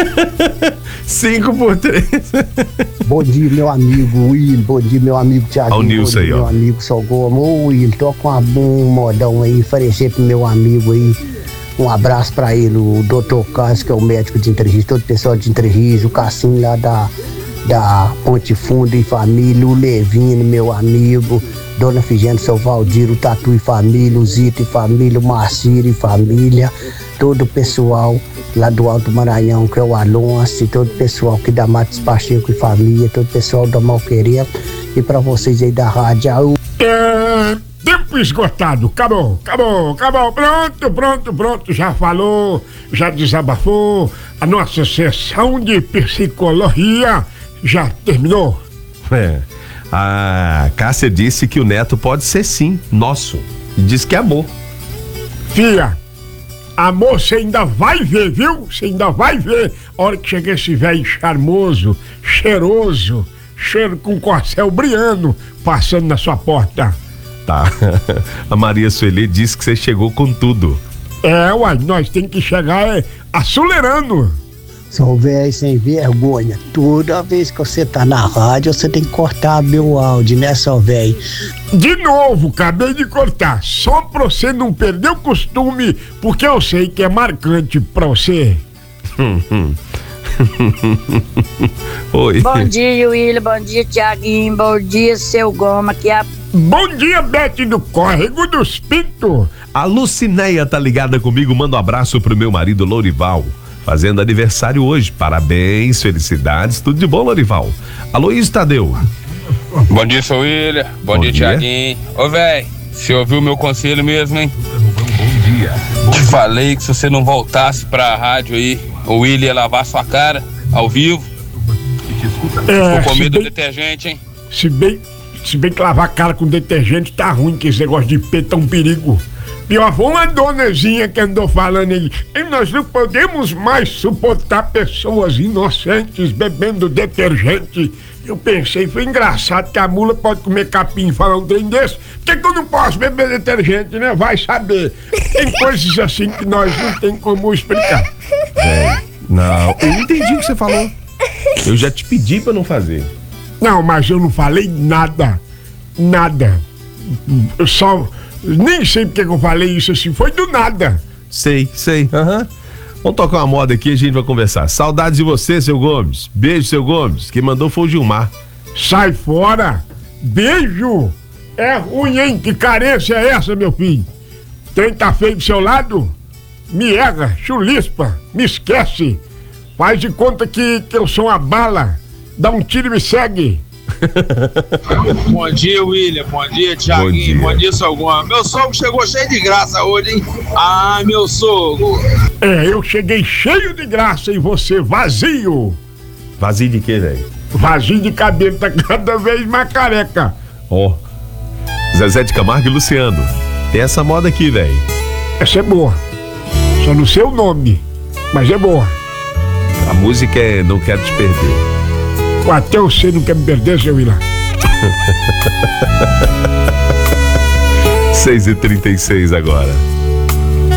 5 por 3. Bom dia, meu amigo Will. Bom dia, meu amigo Thiago. Olha o Nilson aí, ó. Meu amigo Sogoma. Ô, Will, toca um modão aí, oferecer pro meu amigo aí. Um abraço pra ele, o Dr. Carlos, que é o médico de Entre Rios, todo o pessoal de Entre Rios, o Cassim lá da Ponte Fundo e família, o Levino, meu amigo, Dona Figênia, seu Valdir, o Tatu e família, o Zito e família, o Marciro e família, todo o pessoal lá do Alto Maranhão, que é o Alonso, e todo o pessoal que da Matos Pacheco e família, todo o pessoal da Malquereta, e pra vocês aí da rádio. Tempo esgotado, acabou, pronto, já falou, já desabafou, a nossa sessão de psicologia já terminou. A Cássia disse que o neto pode ser sim, nosso, e diz que é amor. Filha, amor você ainda vai ver, viu? Você ainda vai ver a hora que chegar esse velho charmoso, cheiroso, cheiro com corcel brilhando, passando na sua porta. Tá. A Maria Sueli disse que você chegou com tudo. Uai, nós tem que chegar acelerando. Sou velho sem vergonha. Toda vez que você tá na rádio, você tem que cortar meu áudio, né, seu velho? De novo, acabei de cortar. Só pra você não perder o costume, porque eu sei que é marcante pra você. Oi. Bom dia, William. Bom dia, Tiaguinho. Bom dia, seu Goma, que é a... Bom dia, Bete do Córrego dos Pintos. A Lucinéia tá ligada comigo, manda um abraço pro meu marido Lourival, fazendo aniversário hoje. Parabéns, felicidades, tudo de bom, Lourival. Aloysio Tadeu. Bom dia, seu William. Bom dia, Tiaguinho. Ô, velho, você ouviu o meu conselho mesmo, hein? Bom dia. Te falei que se você não voltasse pra rádio aí, o William ia lavar sua cara ao vivo. Ficou com medo do detergente, hein? Se bem que lavar a cara com detergente tá ruim, que esse negócio de pé tá um perigo. Pior, foi uma donazinha que andou falando aí. E nós não podemos mais suportar pessoas inocentes bebendo detergente. Eu pensei, foi engraçado que a mula pode comer capim e falar um trem desse. Por que eu não posso beber detergente, né? Vai saber. Tem coisas assim que nós não tem como explicar. Não, eu entendi o que você falou. Eu já te pedi pra não fazer. Não, mas eu não falei nada. Eu só... Nem sei porque que eu falei isso assim, foi do nada. Sei, aham. Vamos tocar uma moda aqui e a gente vai conversar. Saudades de você, seu Gomes. Beijo, seu Gomes. Quem mandou foi o Gilmar. Sai fora. Beijo. É ruim, hein? Que carência é essa, meu filho? Quem tá feio do seu lado? Me erra, chulispa, me esquece. Faz de conta que eu sou uma bala. Dá um tiro e me segue. Bom dia, William. Bom dia, Tiaguinho. Bom dia, Sogoma. Meu sogro chegou cheio de graça hoje, hein? Ah, meu sogro. Eu cheguei cheio de graça e você vazio. Vazio de quê, velho? Vazio de cabelo, tá cada vez mais careca. Zezé de Camargo e Luciano. Tem essa moda aqui, velho. Essa é boa. Só não sei o nome, mas é boa. A música é Não Quero Te Perder. Até você não quer me perder, seu William. 6h36 agora.